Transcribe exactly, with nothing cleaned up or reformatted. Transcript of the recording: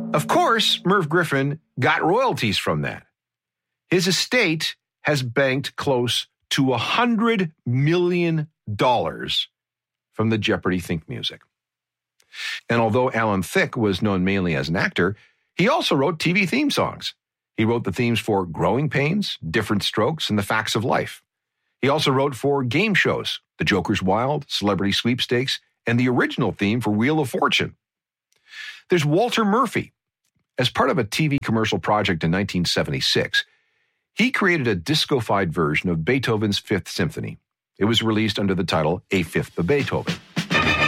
Of course, Merv Griffin got royalties from that. His estate has banked close to one hundred million dollars from the Jeopardy! Think music. And although Alan Thicke was known mainly as an actor, he also wrote T V theme songs. He wrote the themes for Growing Pains, Different Strokes, and The Facts of Life. He also wrote for game shows, The Joker's Wild, Celebrity Sweepstakes, and the original theme for Wheel of Fortune. There's Walter Murphy. As part of a T V commercial project in nineteen seventy-six, he created a disco-fied version of Beethoven's Fifth Symphony. It was released under the title A Fifth of Beethoven.